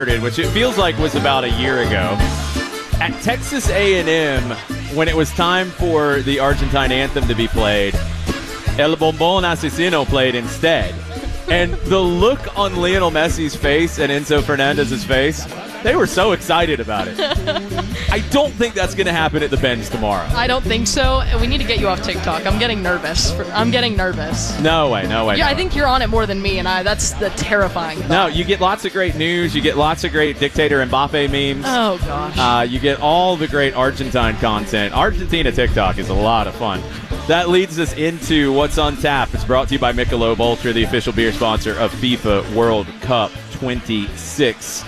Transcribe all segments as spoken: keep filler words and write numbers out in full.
which it feels like was about a year ago, at Texas A and M, when it was time for the Argentine anthem to be played, El Bombón Asesino played instead. And the look on Lionel Messi's face and Enzo Fernandez's face, they were so excited about it. I don't think that's going to happen at the Benz tomorrow. I don't think so. We need to get you off TikTok. I'm getting nervous. I'm getting nervous. No way, no way. Yeah, no I way. think you're on it more than me, and I. That's the terrifying thought. No, you get lots of great news. You get lots of great Dictator Mbappe memes. Oh, gosh. Uh, you get all the great Argentine content. Argentina TikTok is a lot of fun. That leads us into What's on Tap. It's brought to you by Michelob Ultra, the official beer sponsor of FIFA World Cup twenty-six.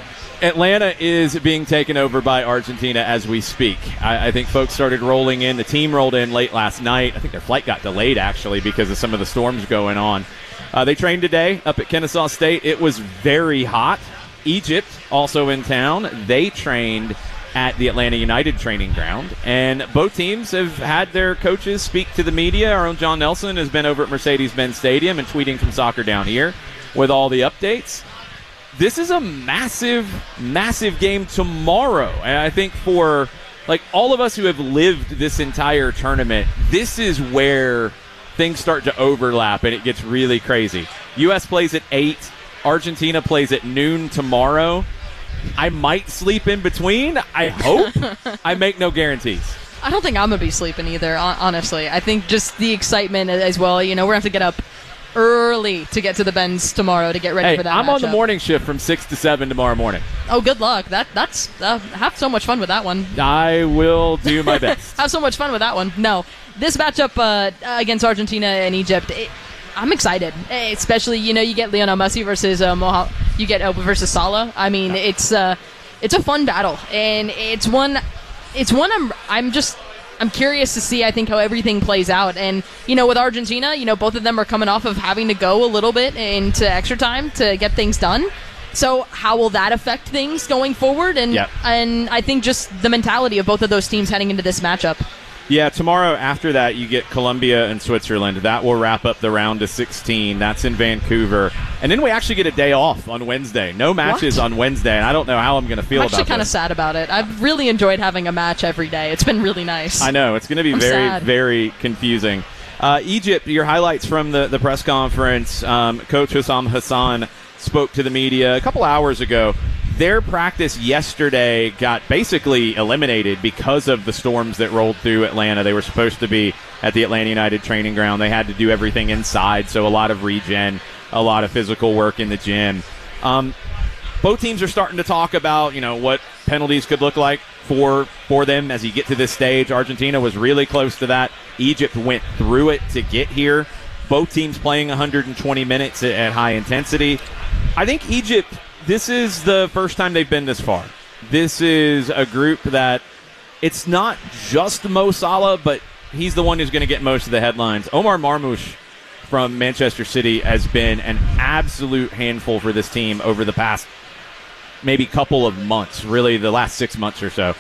Atlanta is being taken over by Argentina as we speak. I, I think folks started rolling in. The team rolled in late last night. I think their flight got delayed, actually, because of some of the storms going on. Uh, they trained today up at Kennesaw State. It was very hot. Egypt, also in town, they trained at the Atlanta United training ground. And both teams have had their coaches speak to the media. Our own John Nelson has been over at Mercedes-Benz Stadium and tweeting from Soccer Down Here with all the updates. This is a massive, massive game tomorrow. And I think for, like, all of us who have lived this entire tournament, this is where things start to overlap and it gets really crazy. U S plays at eight. Argentina plays at noon tomorrow. I might sleep in between. I hope. I make no guarantees. I don't think I'm going to be sleeping either, hon- honestly. I think just the excitement as well. You know, we're going to have to get up early to get to the Benz tomorrow to get ready hey, for that I'm matchup. on the morning shift from six to seven tomorrow morning. Oh, good luck. That That's uh, have so much fun with that one. I will do my best. Have so much fun with that one. No, this matchup uh, against Argentina and Egypt, it, I'm excited. Especially, you know, you get Lionel Messi versus uh, Moha- you get uh, versus Salah. I mean, it's uh, it's a fun battle, and it's one, it's one I'm I'm just. I'm curious to see, I think, how everything plays out. And, you know, with Argentina, you know, both of them are coming off of having to go a little bit into extra time to get things done. So how will that affect things going forward? And yep. and I think just the mentality of both of those teams heading into this matchup. Yeah, tomorrow after that, you get Colombia and Switzerland. That will wrap up the round of sixteen. That's in Vancouver. And then we actually get a day off on Wednesday. No matches What? on Wednesday, and I don't know how I'm going to feel I'm about actually kind of this. sad about it. I've really enjoyed having a match every day. It's been really nice. I know. It's going to be I'm very, sad. very confusing. Uh, Egypt, your highlights from the, the press conference. Um, Coach Hussam Hassan spoke to the media a couple hours ago. Their practice yesterday got basically eliminated because of the storms that rolled through Atlanta. They were supposed to be at the Atlanta United training ground. They had to do everything inside, so a lot of regen, a lot of physical work in the gym. Um, both teams are starting to talk about, you know, what penalties could look like for for them as you get to this stage. Argentina was really close to that. Egypt went through it to get here. Both teams playing one hundred twenty minutes at, at high intensity. I think Egypt, this is the first time they've been this far. This is a group that it's not just Mo Salah, but he's the one who's going to get most of the headlines. Omar Marmoush from Manchester City has been an absolute handful for this team over the past maybe couple of months, really the last six months or so.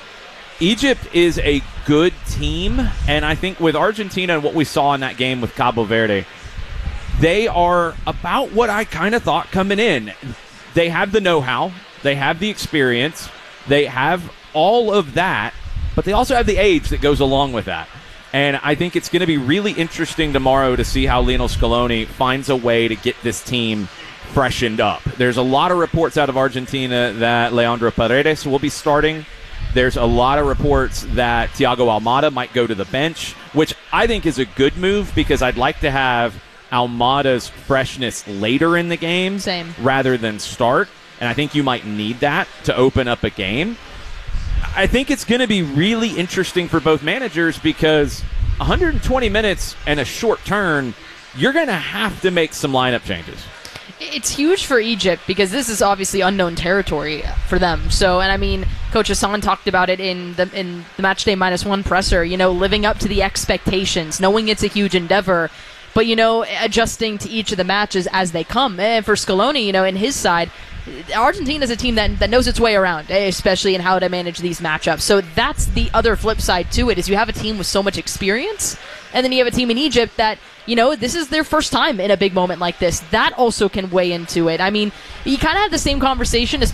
Egypt is a good team, and I think with Argentina and what we saw in that game with Cabo Verde, they are about what I kind of thought coming in. They have the know-how, they have the experience, they have all of that, but they also have the age that goes along with that. And I think it's going to be really interesting tomorrow to see how Lionel Scaloni finds a way to get this team freshened up. There's a lot of reports out of Argentina that Leandro Paredes will be starting. There's a lot of reports that Thiago Almada might go to the bench, which I think is a good move because I'd like to have Almada's freshness later in the game Same. rather than start. And I think you might need that to open up a game. I think it's going to be really interesting for both managers because one hundred twenty minutes and a short turn, you're going to have to make some lineup changes. It's huge for Egypt because this is obviously unknown territory for them. So, and I mean, Coach Hassan talked about it in the in the matchday minus one presser, you know, living up to the expectations, knowing it's a huge endeavor, but, you know, adjusting to each of the matches as they come. And for Scaloni, you know, in his side, Argentina is a team that, that knows its way around, especially in how to manage these matchups. So that's the other flip side to it, is you have a team with so much experience, and then you have a team in Egypt that, you know, this is their first time in a big moment like this. That also can weigh into it. I mean, you kind of have the same conversation,